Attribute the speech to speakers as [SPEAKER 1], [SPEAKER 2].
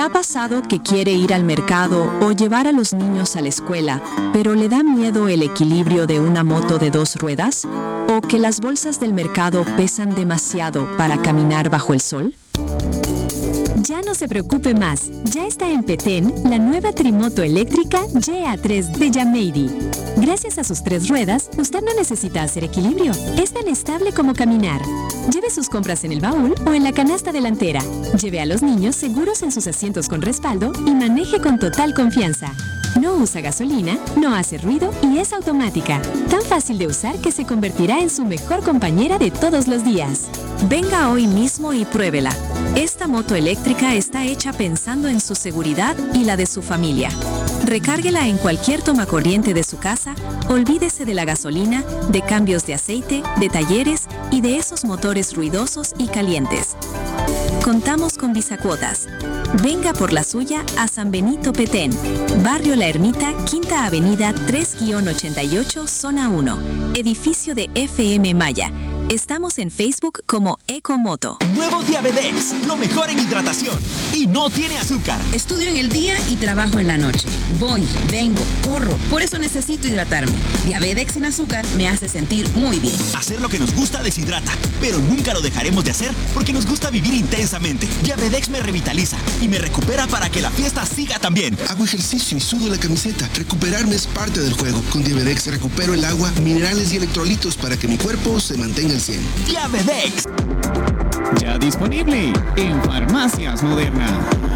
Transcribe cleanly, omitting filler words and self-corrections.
[SPEAKER 1] ha pasado que quiere ir al mercado o llevar a los niños a la escuela, pero le da miedo el equilibrio de una moto de 2 ruedas? ¿O que las bolsas del mercado pesan demasiado para caminar bajo el sol?
[SPEAKER 2] Ya no se preocupe más, ya está en Petén la nueva trimoto eléctrica GA3 de Yameiri. Gracias a sus 3 ruedas, usted no necesita hacer equilibrio, es tan estable como caminar. Lleve sus compras en el baúl o en la canasta delantera. Lleve a los niños seguros en sus asientos con respaldo y maneje con total confianza. No usa gasolina, no hace ruido y es automática. Tan fácil de usar que se convertirá en su mejor compañera de todos los días.
[SPEAKER 1] Venga hoy mismo y pruébela. Esta moto eléctrica está hecha pensando en su seguridad y la de su familia. Recárguela en cualquier tomacorriente de su casa, olvídese de la gasolina, de cambios de aceite, de talleres y de esos motores ruidosos y calientes. Contamos con Visacuotas. Venga por la suya a San Benito Petén, Barrio La Ermita, Quinta Avenida 3-88, Zona 1, edificio de FM Maya. Estamos en Facebook como Ecomoto.
[SPEAKER 3] Nuevo Diabedex, lo mejor en hidratación y no tiene azúcar.
[SPEAKER 4] Estudio en el día y trabajo en la noche. Voy, vengo, corro, por eso necesito hidratarme. Diabedex sin azúcar me hace sentir muy bien.
[SPEAKER 3] Hacer lo que nos gusta deshidrata, pero nunca lo dejaremos de hacer porque nos gusta vivir intensamente. Diabedex me revitaliza y me recupera para que la fiesta siga también.
[SPEAKER 5] Hago ejercicio y sudo la camiseta. Recuperarme es parte del juego. Con Diabedex recupero el agua, minerales y electrolitos para que mi cuerpo se mantenga al 100.
[SPEAKER 3] Diabedex.
[SPEAKER 6] Ya disponible en Farmacias Moderna.